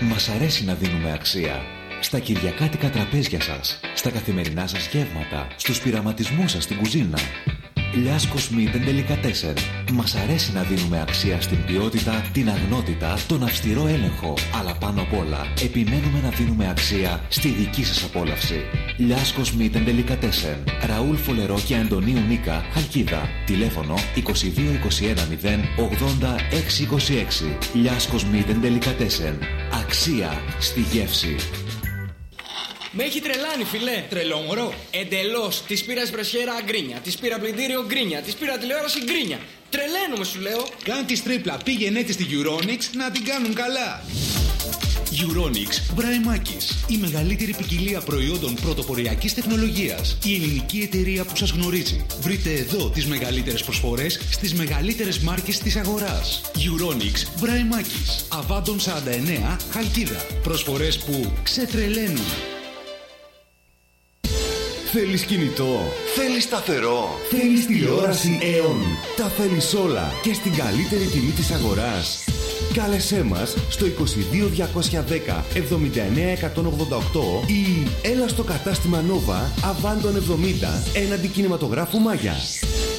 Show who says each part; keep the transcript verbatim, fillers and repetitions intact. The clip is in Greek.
Speaker 1: Μας αρέσει να δίνουμε αξία. Στα κυριακάτικα τραπέζια σας, στα καθημερινά σας γεύματα, στους πειραματισμούς σας στην κουζίνα. Λιάσκος Meat and Delicatessen. Μας αρέσει να δίνουμε αξία στην ποιότητα, την αγνότητα, τον αυστηρό έλεγχο. Αλλά πάνω απ' όλα, επιμένουμε να δίνουμε αξία στη δική σας απόλαυση. Λιάσκος Meat and Delicatessen. Ραούλ Φολερό και Αντωνίου Νίκα, Χαλκίδα. Τηλέφωνο είκοσι δύο είκοσι ένα μηδέν ογδόντα έξι είκοσι έξι. Λιάσκος Meat and Delicatessen. Αξία στη γεύση.
Speaker 2: Με έχει τρελάνει, φιλέ.
Speaker 3: Τρελόμορο.
Speaker 2: Εντελώς. Της πήρα εσπρεσιέρα γκρίνια. Της πήρα πλυντήριο γκρίνια. Της πήρα τηλεόραση γκρίνια. Τρελαίνομαι, σου λέω.
Speaker 3: Κάνε τη τρίπλα. Πήγαινε τη στη Euronics να την κάνουν καλά.
Speaker 4: Euronics Βραϊμάκης. Η μεγαλύτερη ποικιλία προϊόντων πρωτοποριακής τεχνολογίας. Η ελληνική εταιρεία που σας γνωρίζει. Βρείτε εδώ τις μεγαλύτερες προσφορές στις μεγαλύτερες μάρκες της αγοράς. Euronics Βραϊμάκης. Αβάντων σαράντα εννέα, Χαλκίδα. Προσφορές που ξετρελαίνουν.
Speaker 5: Θέλεις κινητό, θέλεις σταθερό, θέλεις τηλεόραση Aeon. Τα θέλεις όλα και στην καλύτερη τιμή της αγοράς. Κάλεσέ μας στο είκοσι δύο διακόσια δέκα εβδομήντα εννέα εκατόν ογδόντα οκτώ ή έλα στο κατάστημα Nova Αβάντων εβδομήντα έναντι κινηματογράφου Μάγια.